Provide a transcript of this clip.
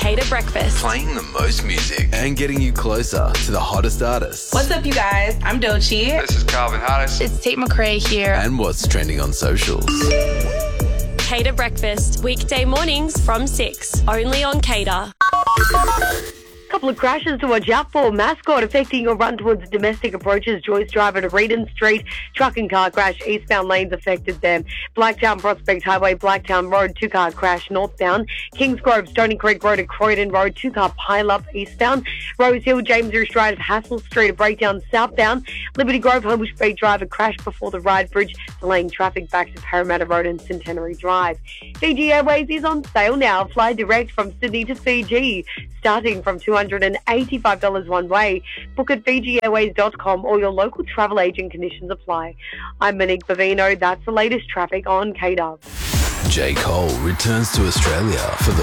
Cater Breakfast. Playing the most music and getting you closer to the hottest artists. What's up, you guys? I'm Doechii. This is Calvin Harris. It's Tate McRae here. And what's trending on socials. Cater Breakfast, weekday mornings from 6, only on Cater. Couple of crashes to watch out for. Mascot affecting a run towards domestic approaches. Joyce Drive at Reedon Street. Truck and car crash. Eastbound lanes affected them. Blacktown Prospect Highway, Blacktown Road. 2-car crash northbound. Kingsgrove, Stony Creek Road at Croydon Road. 2-car pile up eastbound. Rose Hill, James River Drive at Hassel Street. A breakdown southbound. Liberty Grove, Homebush Bay Drive. A crash before the Ryde Bridge, delaying traffic back to Parramatta Road and Centenary Drive. Fiji Airways is on sale now. Fly direct from Sydney to Fiji, starting from $285 one way. Book at FijiAirways.com or your local travel agent. Conditions apply. I'm Monique Bavino. That's the latest traffic on Cater. J. Cole returns to Australia for the